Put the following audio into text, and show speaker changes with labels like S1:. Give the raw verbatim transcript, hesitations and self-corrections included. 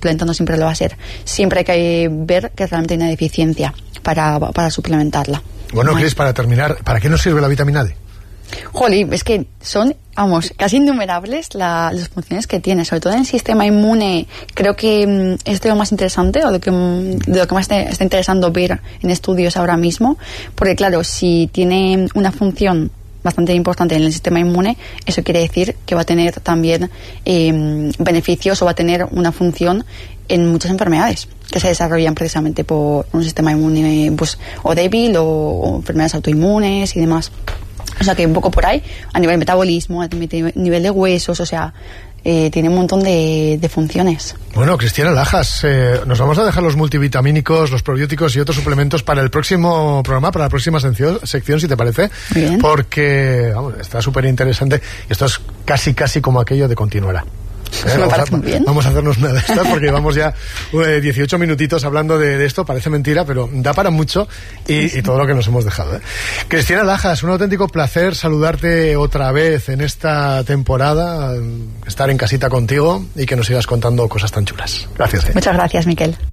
S1: suplemento no siempre lo va a ser. Siempre hay que ver que realmente hay una deficiencia para, para suplementarla.
S2: Bueno, Cris, para terminar, ¿para qué nos sirve la vitamina D?
S1: Jolín, es que son, vamos, casi innumerables la, las funciones que tiene, sobre todo en el sistema inmune. Creo que mm, es de lo más interesante o de, que, mm, de lo que más te, está interesando ver en estudios ahora mismo, porque claro, si tiene una función bastante importante en el sistema inmune, eso quiere decir que va a tener también eh, beneficios o va a tener una función en muchas enfermedades que se desarrollan precisamente por un sistema inmune pues, o débil o, o enfermedades autoinmunes y demás. O sea que un poco por ahí, a nivel metabolismo, a nivel de huesos, o sea, eh, tiene un montón de, de funciones.
S2: Bueno, Cristina Lajas, eh, nos vamos a dejar los multivitamínicos, los probióticos y otros suplementos para el próximo programa, para la próxima sección, sección si te parece.
S1: Bien.
S2: Porque, vamos, está súper interesante y esto es casi, casi como aquello de continuará.
S1: ¿Eh? Me parece
S2: a,
S1: muy bien.
S2: Vamos a hacernos una de estas porque llevamos ya eh, dieciocho minutitos hablando de, de esto. Parece mentira, pero da para mucho y, sí. y todo lo que nos hemos dejado. ¿eh? Cristina Lajas, un auténtico placer saludarte otra vez en esta temporada, estar en casita contigo y que nos sigas contando cosas tan chulas. Gracias. ¿eh?
S1: Muchas gracias, Miquel.